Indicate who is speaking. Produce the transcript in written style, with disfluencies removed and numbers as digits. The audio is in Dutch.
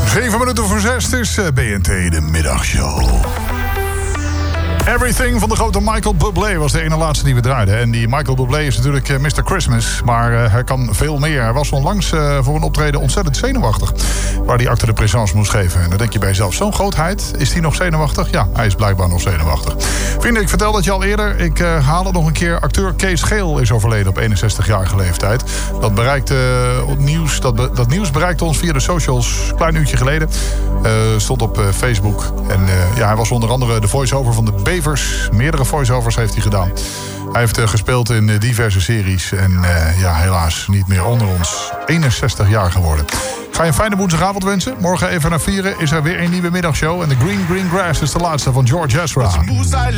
Speaker 1: 7 minuten voor 6 is BNT de middagshow. Everything van de grote Michael Bublé was de ene laatste die we draaiden. En die Michael Bublé is natuurlijk Mr. Christmas. Maar hij kan veel meer. Hij was onlangs voor een optreden ontzettend zenuwachtig. Waar hij acte de présence moest geven. En dan denk je bij jezelf, zo'n grootheid, is hij nog zenuwachtig? Ja, hij is blijkbaar nog zenuwachtig. Vrienden, ik vertelde het je al eerder. Ik haal het nog een keer. Acteur Kees Geel is overleden op 61-jarige leeftijd. Dat bereikte nieuws. Dat nieuws bereikte ons via de socials een klein uurtje geleden. Stond op Facebook. En hij was onder andere de voice-over van de Bevers. Meerdere voice-overs heeft hij gedaan. Hij heeft gespeeld in diverse series. En helaas niet meer onder ons. 61 jaar geworden. Ga je een fijne woensdagavond wensen. Morgen even naar 4 is er weer een nieuwe middagshow. En de Green Grass is de laatste van George Ezra.